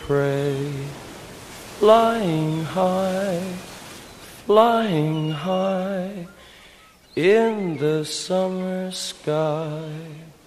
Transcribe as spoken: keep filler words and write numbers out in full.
pray, flying high, flying high in the summer sky.